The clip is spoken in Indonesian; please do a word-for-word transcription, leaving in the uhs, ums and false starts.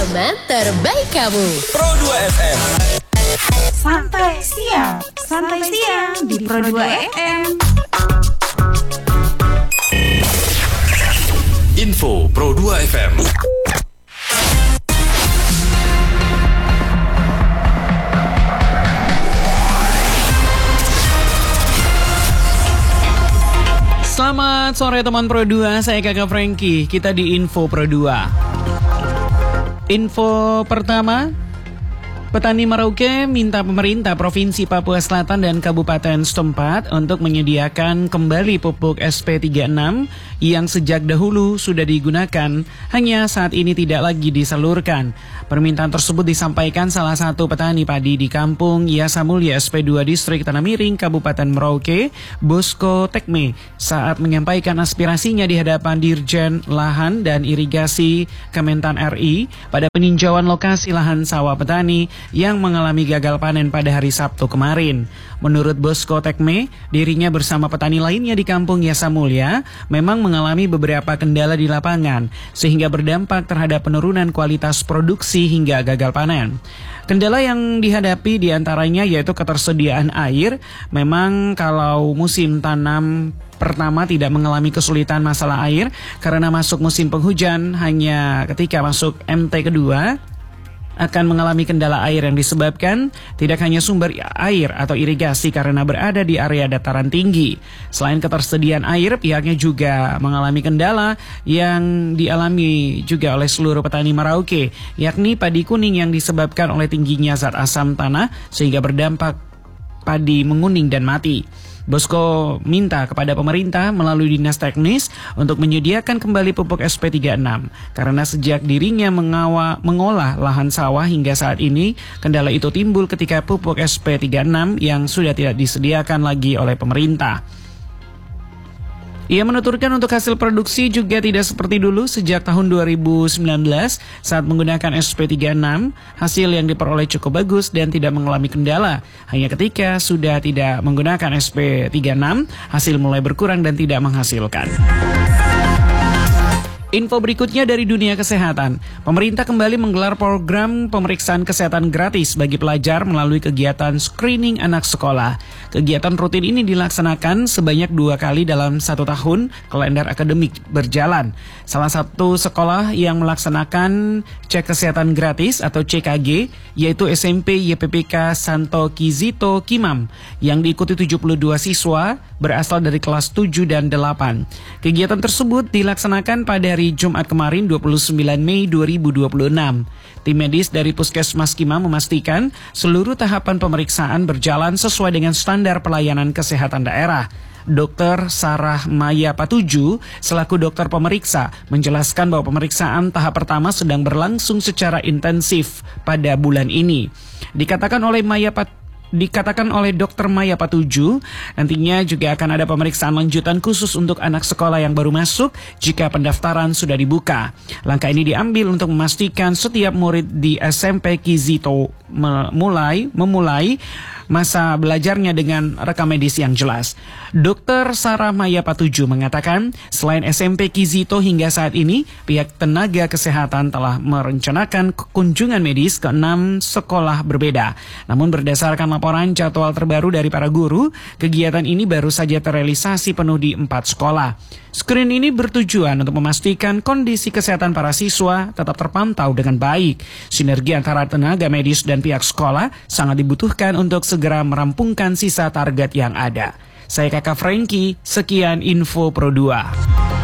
Pengalaman terbaik kamu. Pro dua F M. Santai siang, santai siang di Pro dua F M. Info Pro dua F M. Selamat sore teman Pro dua, saya Kakak Frankie. Kita di Info Pro dua. Info pertama, petani Merauke minta pemerintah Provinsi Papua Selatan dan Kabupaten setempat untuk menyediakan kembali pupuk S P tiga puluh enam yang sejak dahulu sudah digunakan, hanya saat ini tidak lagi disalurkan. Permintaan tersebut disampaikan salah satu petani padi di Kampung Yasamulya S P dua Distrik Tanah Miring, Kabupaten Merauke, Bosco Tekme, saat menyampaikan aspirasinya di hadapan Dirjen Lahan dan Irigasi Kementan R I pada peninjauan lokasi lahan sawah petani yang mengalami gagal panen pada hari Sabtu kemarin. Menurut Bosco Tekme, dirinya bersama petani lainnya di Kampung Yasamulya memang mengalami beberapa kendala di lapangan, sehingga berdampak terhadap penurunan kualitas produksi hingga gagal panen. Kendala yang dihadapi diantaranya yaitu ketersediaan air. Memang kalau musim tanam pertama tidak mengalami kesulitan masalah air, karena masuk musim penghujan, hanya ketika masuk M T kedua akan mengalami kendala air yang disebabkan tidak hanya sumber air atau irigasi karena berada di area dataran tinggi. Selain ketersediaan air, pihaknya juga mengalami kendala yang dialami juga oleh seluruh petani Merauke, yakni padi kuning yang disebabkan oleh tingginya zat asam tanah sehingga berdampak padi menguning dan mati. Bosco minta kepada pemerintah melalui dinas teknis untuk menyediakan kembali pupuk S P tiga puluh enam karena sejak dirinya mengawa, mengolah lahan sawah hingga saat ini, kendala itu timbul ketika pupuk S P tiga puluh enam yang sudah tidak disediakan lagi oleh pemerintah. Ia menuturkan untuk hasil produksi juga tidak seperti dulu sejak tahun dua ribu sembilan belas saat menggunakan S P tiga puluh enam, hasil yang diperoleh cukup bagus dan tidak mengalami kendala. Hanya ketika sudah tidak menggunakan S P tiga puluh enam, hasil mulai berkurang dan tidak menghasilkan. Info berikutnya dari dunia kesehatan. Pemerintah kembali menggelar program pemeriksaan kesehatan gratis bagi pelajar melalui kegiatan screening anak sekolah. Kegiatan rutin ini dilaksanakan sebanyak dua kali dalam satu tahun kalender akademik berjalan. Salah satu sekolah yang melaksanakan cek kesehatan gratis atau C K G yaitu S M P Y P P K Santo Kizito Kimam yang diikuti tujuh puluh dua siswa berasal dari kelas tujuh dan delapan. Kegiatan tersebut dilaksanakan pada hari Jumat kemarin dua puluh sembilan Mei dua ribu dua puluh enam. Tim medis dari Puskesmas Kimam memastikan seluruh tahapan pemeriksaan berjalan sesuai dengan standar pelayanan kesehatan daerah. Dokter Sarah Maya Patuju selaku dokter pemeriksa menjelaskan bahwa pemeriksaan tahap pertama sedang berlangsung secara intensif pada bulan ini. Dikatakan oleh Maya Patuju Dikatakan oleh dokter Maya Patuju, nantinya juga akan ada pemeriksaan lanjutan khusus untuk anak sekolah yang baru masuk jika pendaftaran sudah dibuka. Langkah ini diambil untuk memastikan setiap murid di S M P Kizito memulai memulai masa belajarnya dengan rekam medis yang jelas. Dokter Sarah Maya Patuju mengatakan, selain S M P Kizito hingga saat ini, pihak tenaga kesehatan telah merencanakan kunjungan medis ke enam sekolah berbeda. Namun berdasarkan laporan jadwal terbaru dari para guru, kegiatan ini baru saja terrealisasi penuh di empat sekolah. Screen ini bertujuan untuk memastikan kondisi kesehatan para siswa tetap terpantau dengan baik. Sinergi antara tenaga medis dan pihak sekolah sangat dibutuhkan untuk segera merampungkan sisa target yang ada. Saya Kakak Frankie, sekian Info Pro dua.